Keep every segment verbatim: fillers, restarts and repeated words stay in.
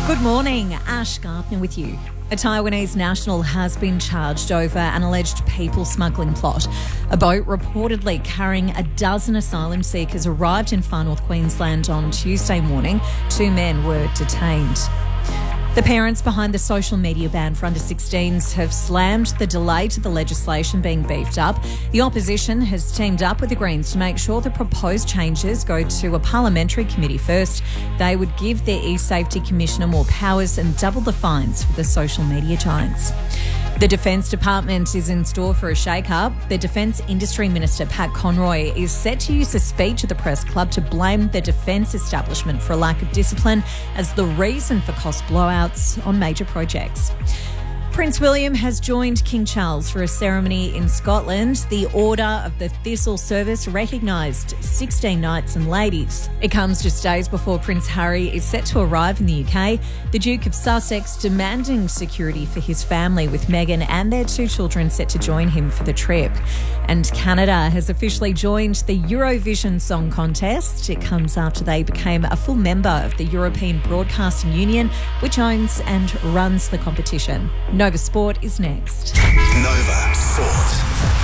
Good morning, Ash Gardner with you. A Taiwanese national has been charged over an alleged people smuggling plot. A boat reportedly carrying a dozen asylum seekers arrived in far north Queensland on Tuesday morning. Two men were detained. The parents behind the social media ban for under sixteens have slammed the delay to the legislation being beefed up. The opposition has teamed up with the Greens to make sure the proposed changes go to a parliamentary committee first. They would give their e-safety commissioner more powers and double the fines for the social media giants. The Defence Department is in store for a shake-up. The Defence Industry Minister, Pat Conroy, is set to use a speech at the Press Club to blame the defence establishment for a lack of discipline as the reason for cost blowouts on major projects. Prince William has joined King Charles for a ceremony in Scotland. The Order of the Thistle Service recognised sixteen knights and ladies. It comes just days before Prince Harry is set to arrive in the U K. The Duke of Sussex demanding security for his family, with Meghan and their two children set to join him for the trip. And Canada has officially joined the Eurovision Song Contest. It comes after they became a full member of the European Broadcasting Union, which owns and runs the competition. Nova Sport is next. Nova Sport.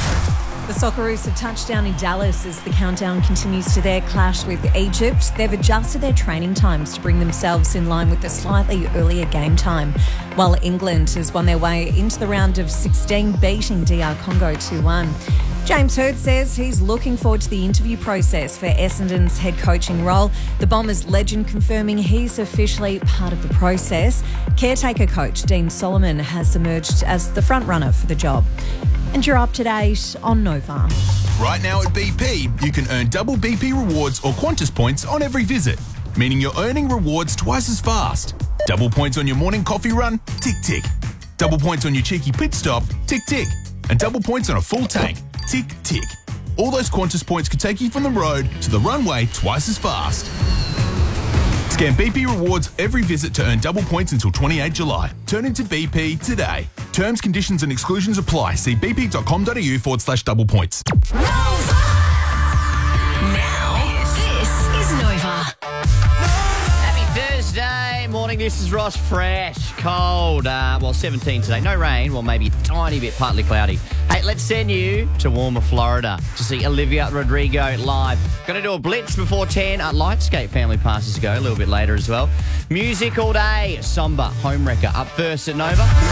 The Socceroos have touched down in Dallas as the countdown continues to their clash with Egypt. They've adjusted their training times to bring themselves in line with the slightly earlier game time, while England has won their way into the round of sixteen, beating D R Congo two one. James Hird says he's looking forward to the interview process for Essendon's head coaching role. The Bombers legend confirming he's officially part of the process. Caretaker coach Dean Solomon has emerged as the front runner for the job. And you're up to date on Nova. Right now at B P, you can earn double B P rewards or Qantas points on every visit, meaning you're earning rewards twice as fast. Double points on your morning coffee run? Tick, tick. Double points on your cheeky pit stop? Tick, tick. And double points on a full tank? Tick, tick. All those Qantas points could take you from the road to the runway twice as fast. Scan B P rewards every visit to earn double points until twenty-eighth July. Turn into B P today. Terms, conditions and exclusions apply. See bp.com.au forward slash double points. Nova! Now, this is Nova. Happy Thursday morning. This is Ross. Fresh, cold. Uh, well, seventeen today. No rain. Well, maybe a tiny bit partly cloudy. Hey, let's send you to warmer Florida to see Olivia Rodrigo live. Going to do a blitz before ten. Uh, Lightscape family passes go a little bit later as well. Music all day. Somber, Homewrecker up first at Nova.